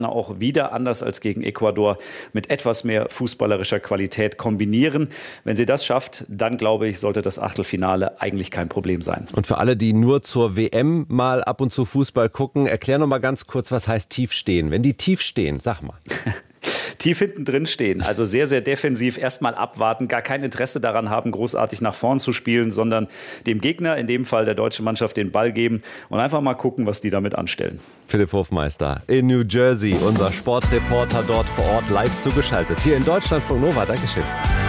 auch wieder, anders als gegen Ecuador, mit etwas mehr fußballerischer Qualität kombinieren. Wenn sie das schafft, dann glaube ich, sollte das Achtelfinale eigentlich kein Problem sein. Und für alle, die nur zur WM mal ab und zu Fußball gucken, erklär noch mal ganz kurz, was heißt tief stehen. Wenn die tief stehen, sag mal. Tief hinten drin stehen, also sehr, sehr defensiv, erstmal abwarten, gar kein Interesse daran haben, großartig nach vorn zu spielen, sondern dem Gegner, in dem Fall der deutschen Mannschaft, den Ball geben und einfach mal gucken, was die damit anstellen. Philipp Hofmeister in New Jersey, unser Sportreporter dort vor Ort live zugeschaltet. Hier in Deutschlandfunk Nova, Dankeschön.